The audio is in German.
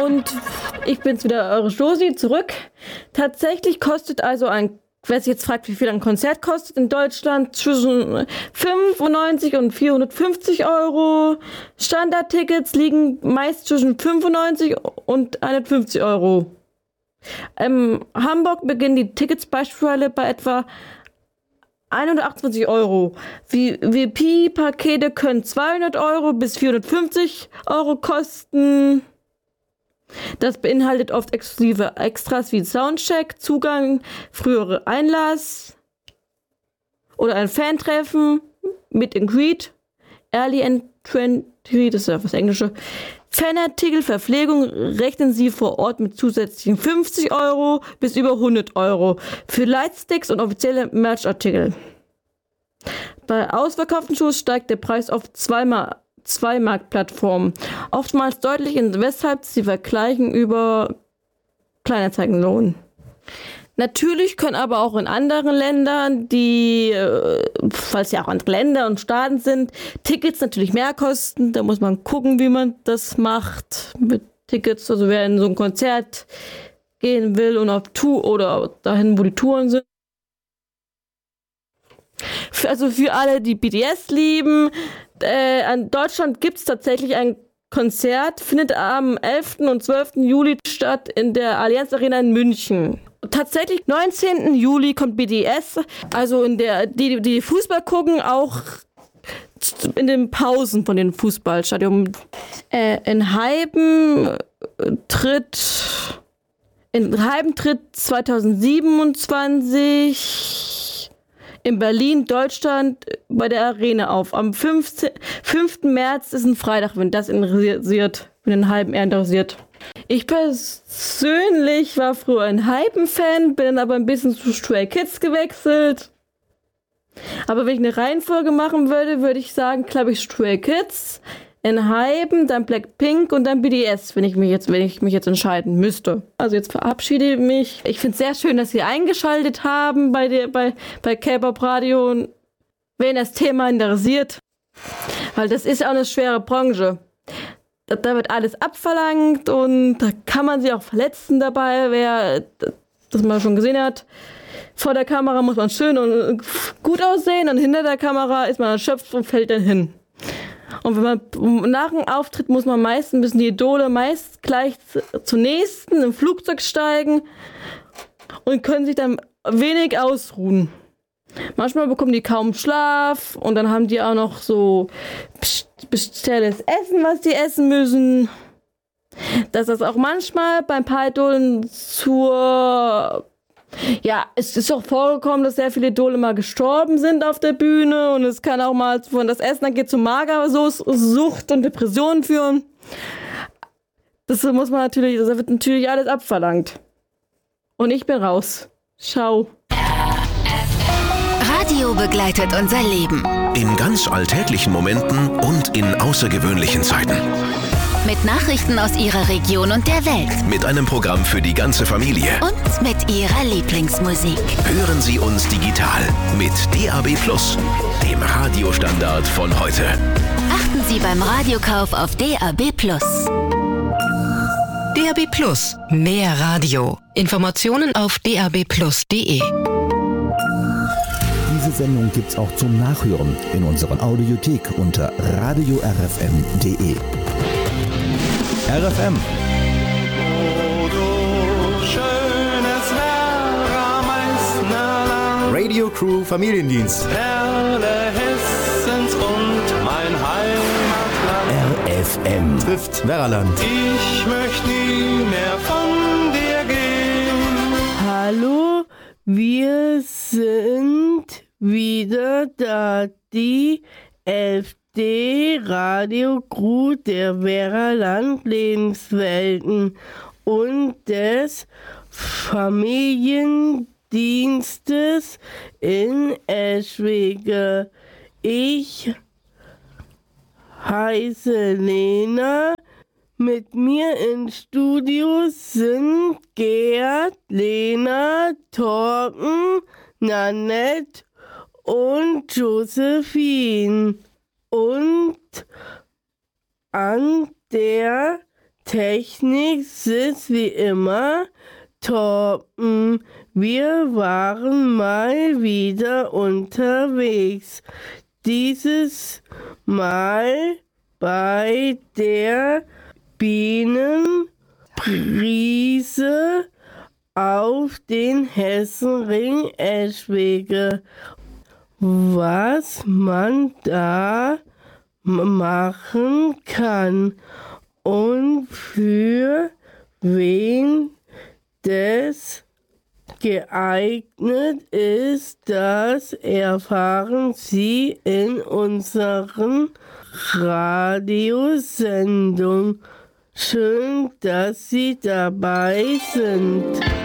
Und ich bin's wieder, eure Josi, zurück. Tatsächlich kostet also wer sich jetzt fragt, wie viel ein Konzert kostet, in Deutschland zwischen 95 und 450 Euro. Standardtickets liegen meist zwischen 95 und 150 Euro. In Hamburg beginnen die Tickets beispielsweise bei etwa 128 Euro. VIP-Pakete können 200 Euro bis 450 Euro kosten. Das beinhaltet oft exklusive Extras wie Soundcheck, Zugang, frühere Einlass oder ein Fantreffen, Meet and Greet, Early Entry, das ist ja was Englische, Fanartikel, Verpflegung rechnen Sie vor Ort mit zusätzlichen 50 Euro bis über 100 Euro für Lightsticks und offizielle Merchartikel. Bei ausverkauften Shows steigt der Preis auf zwei Marktplattformen. Oftmals deutlich, weshalb sie Vergleichen über Kleinanzeigen lohnen. Natürlich können aber auch in anderen Ländern, falls ja auch andere Länder und Staaten sind, Tickets natürlich mehr kosten. Da muss man gucken, wie man das macht mit Tickets. Also wer in so ein Konzert gehen will und auf Tour oder dahin, wo die Touren sind. Also für alle, die BTS lieben, in Deutschland gibt es tatsächlich ein Konzert, findet am 11. und 12. Juli statt in der Allianz Arena in München. Tatsächlich 19. Juli kommt BTS, also die Fußball gucken, auch in den Pausen von den Fußballstadien. In Heiben tritt 2027 in Berlin, Deutschland, bei der Arena auf. Am 5. März ist ein Freitag, wenn das interessiert, wenn den Hypen interessiert. Ich persönlich war früher ein Hypen-Fan, bin dann aber ein bisschen zu Stray Kids gewechselt. Aber wenn ich eine Reihenfolge machen würde ich sagen, glaube ich, Stray Kids, in Hypen, dann Blackpink und dann BTS, wenn ich mich jetzt entscheiden müsste. Also jetzt verabschiede ich mich. Ich finde es sehr schön, dass Sie eingeschaltet haben bei K-Pop Radio, und wen das Thema interessiert. Weil das ist ja auch eine schwere Branche. Da wird alles abverlangt und da kann man sich auch verletzen dabei, wer das mal schon gesehen hat. Vor der Kamera muss man schön und gut aussehen und hinter der Kamera ist man erschöpft und fällt dann hin. Und wenn man nach dem Auftritt müssen die Idole meist gleich zur nächsten im Flugzeug steigen und können sich dann wenig ausruhen. Manchmal bekommen die kaum Schlaf und dann haben die auch noch so spezielles Essen, was die essen müssen. Dass das auch manchmal bei ein paar Idolen es ist auch vorgekommen, dass sehr viele Idole mal gestorben sind auf der Bühne und es kann auch mal von das Essen geht zu Magersucht und Depressionen führen. Das wird natürlich alles abverlangt. Und ich bin raus. Ciao. Radio begleitet unser Leben. In ganz alltäglichen Momenten und in außergewöhnlichen Zeiten. Mit Nachrichten aus Ihrer Region und der Welt. Mit einem Programm für die ganze Familie. Und mit Ihrer Lieblingsmusik. Hören Sie uns digital mit DAB+, dem Radiostandard von heute. Achten Sie beim Radiokauf auf DAB+. DAB+, mehr Radio. Informationen auf dabplus.de. Diese Sendung gibt's auch zum Nachhören in unserer Audiothek unter radiorfm.de. RFM. Oh, du schönes Werra-Meißnerland. Radio Crew Familiendienst. Perle Hessens und mein Heimatland. RFM trifft Werraland. Ich möchte nie mehr von dir gehen. Hallo, wir sind wieder da, die 11. Radio Crew der Werraland Lebenswelten und des Familiendienstes in Eschwege. Ich heiße Lena. Mit mir im Studio sind Gerd, Lena, Torben, Nanette und Josephine. Und an der Technik sitzt wie immer Torben. Wir waren mal wieder unterwegs. Dieses Mal bei der Bienenprise auf den Hessenring Eschwege. Was man da machen kann und für wen das geeignet ist, das erfahren Sie in unseren Radiosendungen. Schön, dass Sie dabei sind.